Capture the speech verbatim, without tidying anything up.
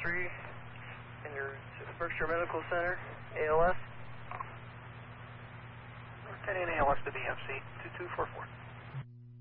three in your Berkshire Medical Center, A L S. North ten A L S to B F C, two two four four.